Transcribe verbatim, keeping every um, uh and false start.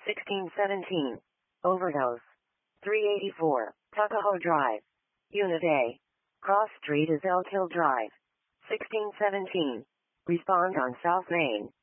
sixteen seventeen. Overdose. three eighty-four. Tuckahoe Drive. Unit A. Cross Street is Elk Hill Drive. sixteen seventeen. Respond on South Main.